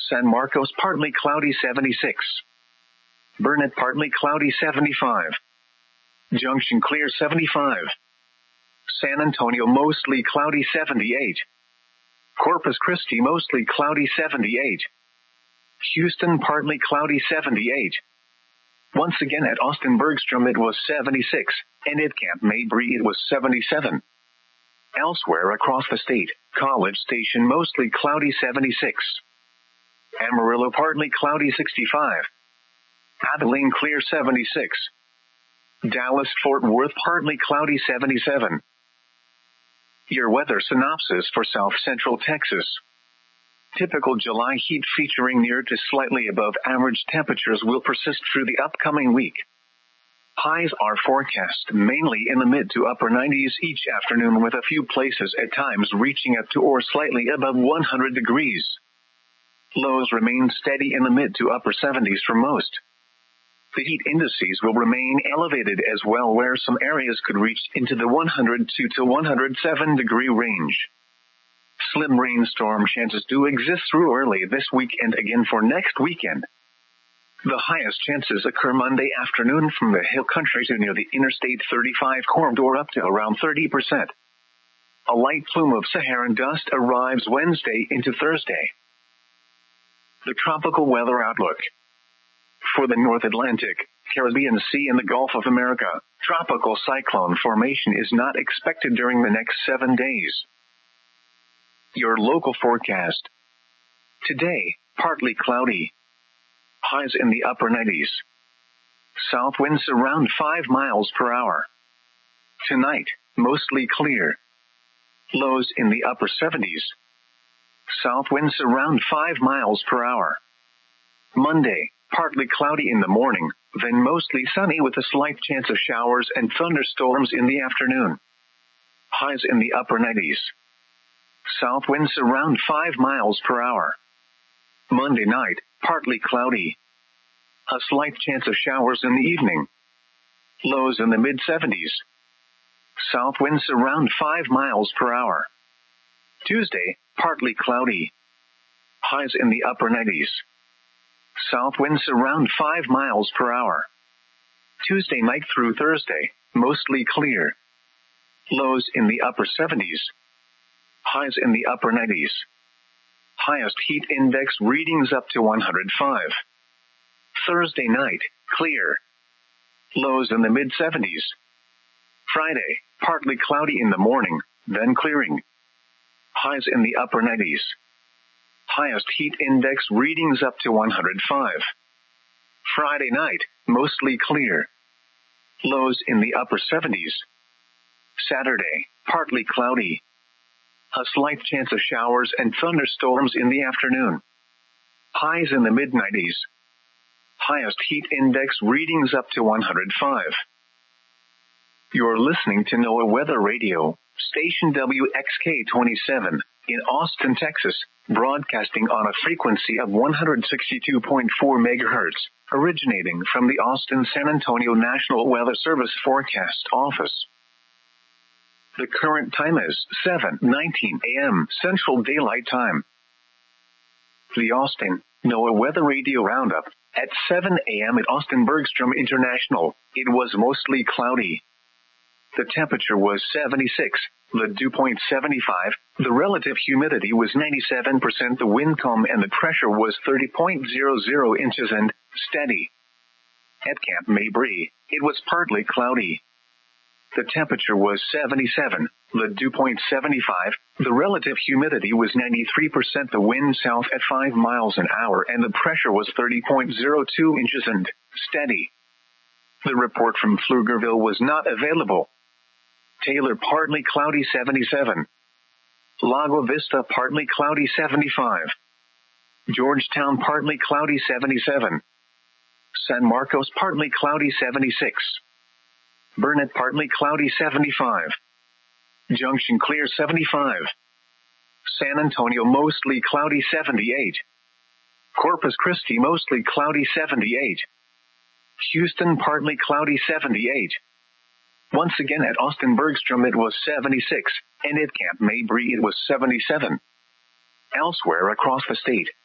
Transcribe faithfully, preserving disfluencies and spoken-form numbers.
San Marcos partly cloudy seventy-six. Burnett partly cloudy seventy-five. Junction clear seventy-five. San Antonio mostly cloudy seventy-eight. Corpus Christi mostly cloudy seventy-eight. Houston partly cloudy seventy-eight. Once again at Austin Bergstrom it was seventy-six, and at Camp Mabry it was seventy-seven. Elsewhere across the state, College Station mostly cloudy seventy-six. Amarillo partly cloudy sixty-five. Abilene clear seventy-six. Dallas-Fort Worth partly cloudy seventy-seven. Your weather synopsis for South Central Texas. Typical July heat featuring near to slightly above average temperatures will persist through the upcoming week. Highs are forecast mainly in the mid to upper nineties each afternoon, with a few places at times reaching up to or slightly above one hundred degrees. Lows remain steady in the mid to upper seventies for most. The heat indices will remain elevated as well, where some areas could reach into the one hundred two to one hundred seven degree range. Slim rainstorm chances do exist through early this week and again for next weekend. The highest chances occur Monday afternoon from the hill country to near the Interstate thirty-five corridor up to around thirty percent. A light plume of Saharan dust arrives Wednesday into Thursday. The tropical weather outlook. For the North Atlantic, Caribbean Sea and the Gulf of America, tropical cyclone formation is not expected during the next seven days. Your local forecast. Today, partly cloudy. Highs in the upper nineties. South winds around five miles per hour. Tonight, mostly clear. Lows in the upper seventies. South winds around five miles per hour. Monday, partly cloudy in the morning, then mostly sunny with a slight chance of showers and thunderstorms in the afternoon. Highs in the upper nineties. South winds around five miles per hour. Monday night, partly cloudy. A slight chance of showers in the evening. Lows in the mid seventies. South winds around five miles per hour. Tuesday, partly cloudy. Highs in the upper nineties. South winds around five miles per hour. Tuesday night through Thursday, mostly clear. Lows in the upper seventies. Highs in the upper nineties. Highest heat index readings up to one hundred five. Thursday night, clear. Lows in the mid seventies. Friday, partly cloudy in the morning, then clearing. Highs in the upper nineties. Highest heat index readings up to one hundred five. Friday night, mostly clear. Lows in the upper seventies. Saturday, partly cloudy. A slight chance of showers and thunderstorms in the afternoon. Highs in the mid nineties. Highest heat index readings up to one hundred five. You're listening to NOAA Weather Radio, station W X K twenty-seven, in Austin, Texas, broadcasting on a frequency of one hundred sixty-two point four megahertz, originating from the Austin-San Antonio National Weather Service Forecast Office. The current time is seven nineteen a.m. Central Daylight Time. The Austin NOAA Weather Radio Roundup. At seven a.m. at Austin Bergstrom International, it was mostly cloudy. The temperature was seventy-six, the dew point seventy-five, the relative humidity was ninety-seven percent, the wind calm and the pressure was thirty point zero zero inches and steady. At Camp Mabry, it was partly cloudy. The temperature was seventy-seven, the dew point seventy-five, the relative humidity was ninety-three percent, the wind south at five miles an hour and the pressure was thirty point zero two inches and steady. The report from Pflugerville was not available. Taylor partly cloudy seventy-seven. Lago Vista partly cloudy seventy-five. Georgetown partly cloudy seventy-seven. San Marcos partly cloudy seventy-six. Burnett partly cloudy seventy-five. Junction clear seventy-five. San Antonio mostly cloudy seventy-eight. Corpus Christi mostly cloudy seventy-eight. Houston partly cloudy seventy-eight. Once again at Austin Bergstrom it was seventy-six, and at Camp Mabry it was seventy-seven. Elsewhere across the state,